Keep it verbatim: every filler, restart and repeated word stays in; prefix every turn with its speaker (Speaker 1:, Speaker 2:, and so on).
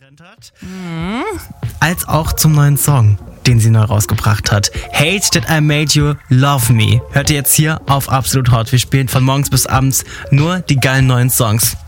Speaker 1: getrennt hat, mhm. als auch zum neuen Song, den sie neu rausgebracht hat. Hate That I Made You Love Me. Hört ihr jetzt hier auf Absolut Hot. Wir spielen von morgens bis abends nur die geilen neuen Songs.